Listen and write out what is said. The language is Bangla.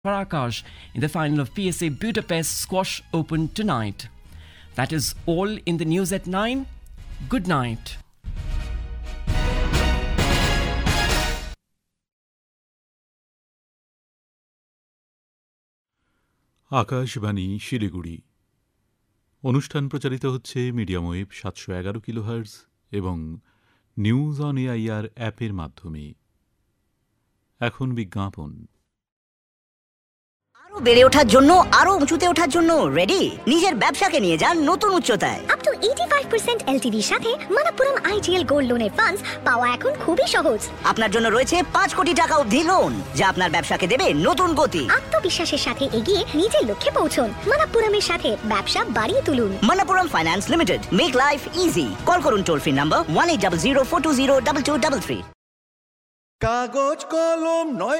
Farakash in the final of PSA Budapest Squash Open tonight. That is all in the news at 9. Good night. Akashvani Siliguri. অনুষ্ঠান প্রচারিত হচ্ছে মিডিয়াম ওয়েভ 711 কিলোহার্টজ এবং নিউজ অন এআইআর অ্যাপের মাধ্যমে। এখন বিজ্ঞাপন। আরো বেড়ে ওঠার জন্য, আরো উঁচুতে ওঠার জন্য রেডি? নিজের ব্যবসাকে নিয়ে যান নতুন উচ্চতায়। আপ টু 85% এলটিভির সাথে মানাপুরম আইডিএল গোল্ড লোনের ফান্ডস পাওয়া এখন খুবই সহজ। আপনার জন্য রয়েছে 5 কোটি টাকা অবধি লোন, যা আপনার ব্যবসাকে দেবে নতুন গতি। আত্মবিশ্বাসের সাথে এগিয়ে নিজের লক্ষ্যে পৌঁছুন। মানাপুরমের সাথে ব্যবসা বাড়িয়ে তুলুন। মানাপুরম finance limited, make life easy. Call করুন টোল ফ্রি নাম্বার 1800 420 2233। কাগজ কলম নয়